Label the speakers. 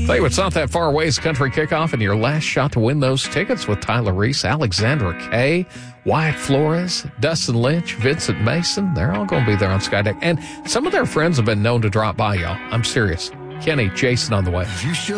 Speaker 1: Tell you, it's not that far away. It's Country Kickoff, and your last shot to win those tickets with Tyler Reese, Alexandra Kay, Wyatt Flores, Dustin Lynch, Vincent Mason. They're all going to be there on Skydeck. And some of their friends have been known to drop by, y'all. I'm serious. Kenny, Jason on the way.